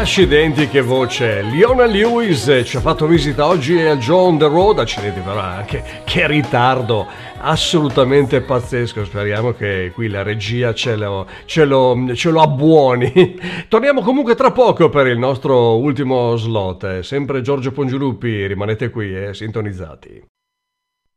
Accidenti, che voce! Leona Lewis ci ha fatto visita oggi a Joe on the Road. Accidenti, però anche che ritardo assolutamente pazzesco. Speriamo che qui la regia ce lo abbuoni. Torniamo comunque tra poco per il nostro ultimo slot. Sempre Giorgio Pongilupi, rimanete qui, sintonizzati.